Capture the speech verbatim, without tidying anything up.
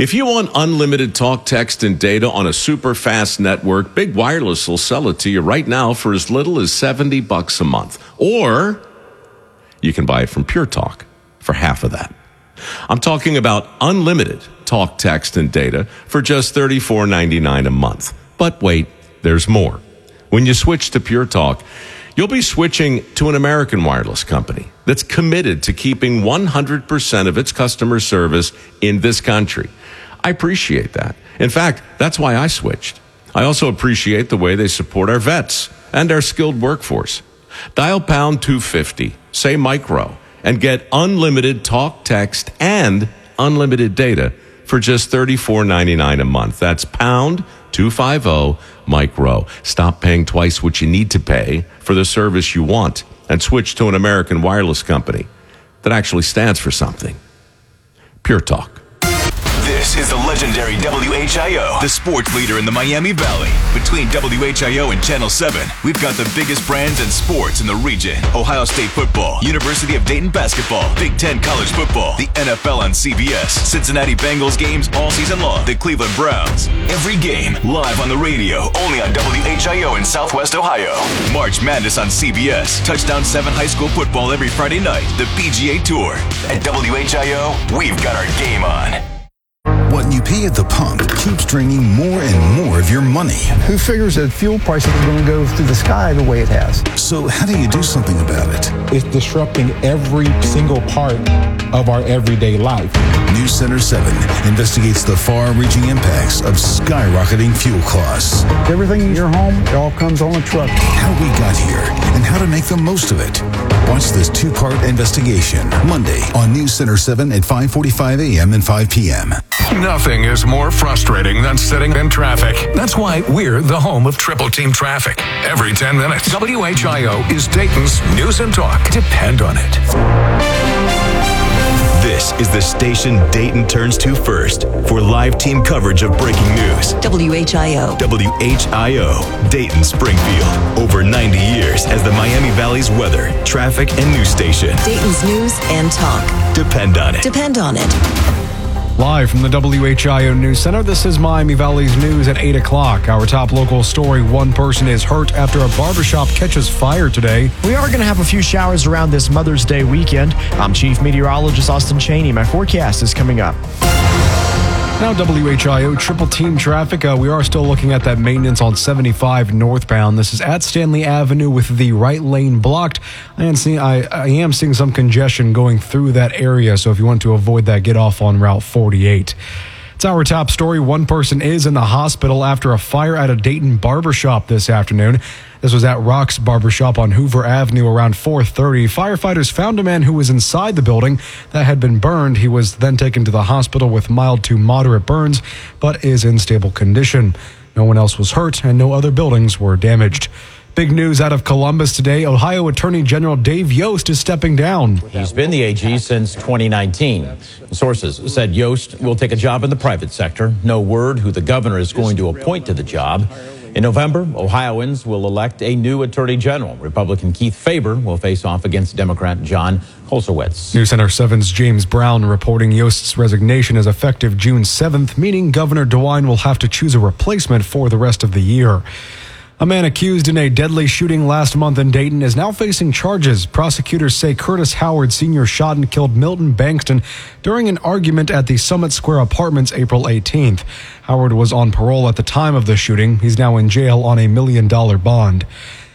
If you want unlimited talk, text, and data on a super fast network, Big Wireless will sell it to you right now for as little as seventy bucks a month. Or you can buy it from Pure Talk for half of that. I'm talking about unlimited talk, text, and data for just thirty-four ninety-nine a month. But wait, there's more. When you switch to Pure Talk, you'll be switching to an American wireless company that's committed to keeping one hundred percent of its customer service in this country. I appreciate that. In fact, that's why I switched. I also appreciate the way they support our vets and our skilled workforce. Dial pound two fifty, say micro, and get unlimited talk, text, and unlimited data for just thirty-four ninety-nine a month. That's pound two fifty micro. Stop paying twice what you need to pay for the service you want and switch to an American wireless company that actually stands for something. Pure Talk. This is the legendary W H I O, the sports leader in the Miami Valley. Between W H I O and Channel seven, we've got the biggest brands and sports in the region. Ohio State football, University of Dayton basketball, Big Ten college football, the N F L on C B S, Cincinnati Bengals games all season long, the Cleveland Browns. Every game live on the radio, only on W H I O in Southwest Ohio. March Madness on C B S, Touchdown seven high school football every Friday night, the P G A Tour. At W H I O, we've got our game on. What you pay at the pump keeps draining more and more of your money. Who figures that fuel prices are going to go through the sky the way it has? So how do you do something about it? It's disrupting every single part of our everyday life. News Center seven investigates the far-reaching impacts of skyrocketing fuel costs. Everything in your home, it all comes on a truck. How we got here and how to make the most of it. Watch this two-part investigation Monday on News Center seven at five forty-five a.m. and five p.m. Nothing is more frustrating than sitting in traffic. That's why we're the home of Triple Team Traffic. Every ten minutes, W H I O is Dayton's news and talk. Depend on it. This is the station Dayton turns to first for live team coverage of breaking news. W H I O. W H I O, Dayton Springfield. Over ninety years as the Miami Valley's weather, traffic, and news station. Dayton's news and talk. Depend on it. Depend on it. Live from the W H I O News Center, this is Miami Valley's news at eight o'clock. Our top local story, one person is hurt after a barbershop catches fire today. We are going to have a few showers around this Mother's Day weekend. I'm Chief Meteorologist Austin Cheney. My forecast is coming up. Now W H I O Triple Team Traffic. Uh, we are still looking at that maintenance on seventy-five northbound. This is at Stanley Avenue with the right lane blocked. I am seeing, I, I am seeing some congestion going through that area, so if you want to avoid that, get off on Route forty-eight. It's our top story. One person is in the hospital after a fire at a Dayton barbershop this afternoon. This was at Rock's Barbershop on Hoover Avenue around four thirty. Firefighters found a man who was inside the building that had been burned. He was then taken to the hospital with mild to moderate burns, but is in stable condition. No one else was hurt, and no other buildings were damaged. Big news out of Columbus today. Ohio Attorney General Dave Yost is stepping down. He's been the A G since twenty nineteen. Sources said Yost will take a job in the private sector. No word who the governor is going to appoint to the job. In November, Ohioans will elect a new attorney general. Republican Keith Faber will face off against Democrat John Kolsowitz. News Center seven's James Brown reporting Yost's resignation is effective June seventh, meaning Governor DeWine will have to choose a replacement for the rest of the year. A man accused in a deadly shooting last month in Dayton is now facing charges. Prosecutors say Curtis Howard Senior shot and killed Milton Bankston during an argument at the Summit Square Apartments April eighteenth. Howard was on parole at the time of the shooting. He's now in jail on a million dollar bond.